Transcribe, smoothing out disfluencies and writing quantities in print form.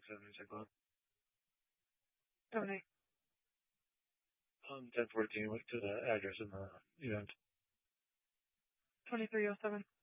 o'clock. 7-8. 1014, went to the address in the event. 2307.